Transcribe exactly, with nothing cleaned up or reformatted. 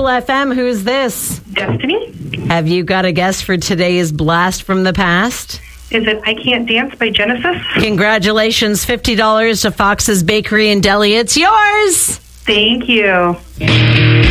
Cool F M. Who's this? Destiny. Have you got a guess for today's blast from the past? Is it I Can't Dance by Genesis? Congratulations, fifty dollars to Fox's Bakery and Deli. It's yours. Thank you.